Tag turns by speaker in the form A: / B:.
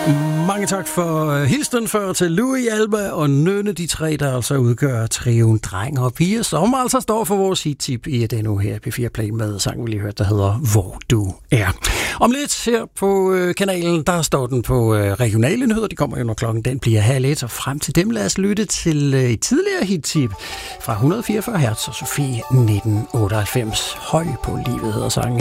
A: Mange tak for hilsen før til Louis, Alba og Nønne, de tre, der altså udgør trioen Dreng og Piger, som altså står for vores hit-tip i den nu her P4 Play med sangen, vi lige hørte, der hedder Hvor du er. Om lidt her på kanalen, der står den på regionale nyheder. De kommer jo, når klokken den bliver 12:30, og frem til dem lad os lytte til et tidligere hit-tip fra 144 Hz og Sofie 1998. Høj på livet hedder sangen.